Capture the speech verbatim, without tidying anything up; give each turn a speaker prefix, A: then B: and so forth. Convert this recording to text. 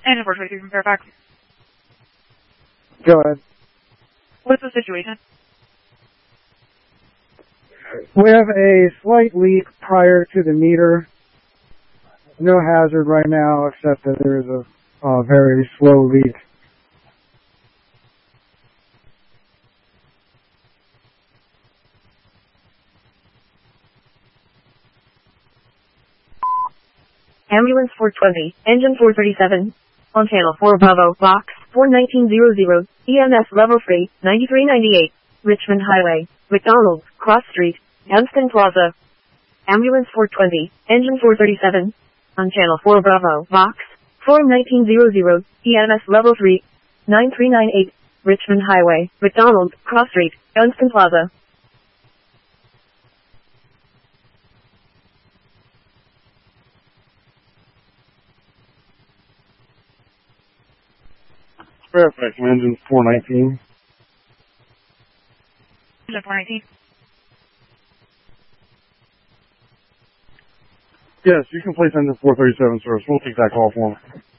A: Engine four twenty-three from Fairfax.
B: Go ahead.
A: What's the situation?
B: We have a slight leak prior to the meter. No hazard right now, except that there is a, a very slow leak.
C: Ambulance four twenty, engine four thirty-seven, on channel four Bravo, box four nineteen hundred, E M S level three, ninety-three ninety-eight, Richmond Highway, McDonald's, Cross Street, Dunstan Plaza. Ambulance four twenty, engine four thirty-seven, on channel four Bravo, box four nineteen hundred, E M S level three, ninety-three ninety-eight, Richmond Highway, McDonald's, Cross Street, Dunstan Plaza.
D: Fairfax, engine four nineteen.
A: Engine four nineteen.
D: Yes, you can place engine four thirty-seven, sir. So we'll take that call for him.